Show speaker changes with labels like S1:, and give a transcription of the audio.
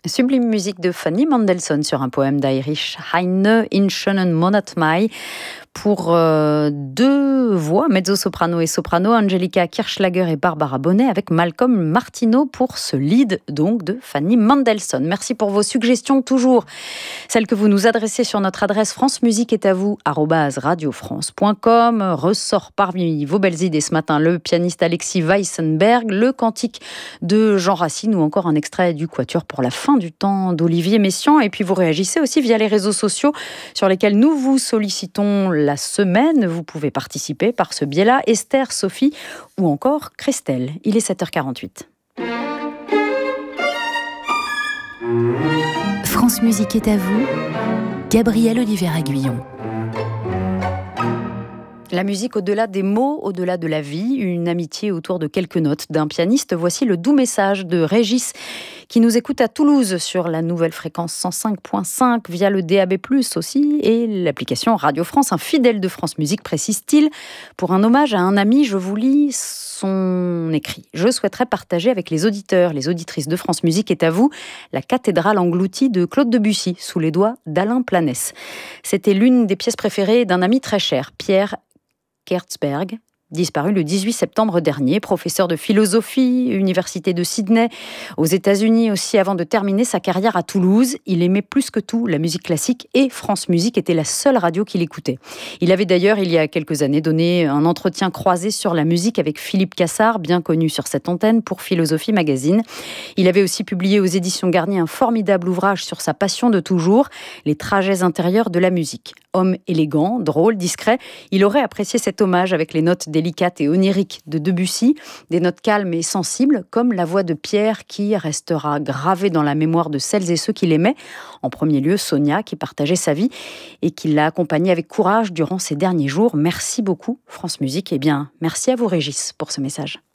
S1: Sublime musique de Fanny Mendelssohn sur un poème d'Heinrich Heine, In schönen Monat Mai, pour deux voix, mezzo-soprano et soprano, Angelika Kirchschlager et Barbara Bonnet, avec Malcolm Martineau pour ce lead donc de Fanny Mendelssohn. Merci pour vos suggestions, toujours celles que vous nous adressez sur notre adresse francemusiqueestatvous@radiofrance.com. Ressort parmi vos belles idées ce matin le pianiste Alexis Weissenberg, le cantique de Jean Racine ou encore un extrait du Quatuor pour la fin du temps d'Olivier Messiaen. Et puis vous réagissez aussi via les réseaux sociaux sur lesquels nous vous sollicitons la semaine. Vous pouvez participer par ce biais-là. Esther, Sophie ou encore Christelle. Il est 7h48.
S2: France Musique est à vous, Gabriel Olivier-Aguillon.
S1: La musique au-delà des mots, au-delà de la vie, une amitié autour de quelques notes d'un pianiste. Voici le doux message de Régis qui nous écoute à Toulouse sur la nouvelle fréquence 105.5 via le DAB+, aussi, et l'application Radio France. Un fidèle de France Musique, précise-t-il. Pour un hommage à un ami, je vous lis son écrit. Je souhaiterais partager avec les auditeurs, les auditrices de France Musique est à vous, la cathédrale engloutie de Claude Debussy, sous les doigts d'Alain Planès. C'était l'une des pièces préférées d'un ami très cher, Pierre Kertzberg, disparu le 18 septembre dernier, professeur de philosophie, Université de Sydney, aux États-Unis aussi, avant de terminer sa carrière à Toulouse. Il aimait plus que tout la musique classique et France Musique était la seule radio qu'il écoutait. Il avait d'ailleurs, il y a quelques années, donné un entretien croisé sur la musique avec Philippe Cassard, bien connu sur cette antenne, pour Philosophie Magazine. Il avait aussi publié aux éditions Garnier un formidable ouvrage sur sa passion de toujours, les trajets intérieurs de la musique. Homme élégant, drôle, discret, il aurait apprécié cet hommage avec les notes délicates et oniriques de Debussy, des notes calmes et sensibles, comme la voix de Pierre qui restera gravée dans la mémoire de celles et ceux qui l'aimaient. En premier lieu, Sonia, qui partageait sa vie et qui l'a accompagnée avec courage durant ces derniers jours. Merci beaucoup, France Musique. Eh bien, merci à vous, Régis, pour ce message.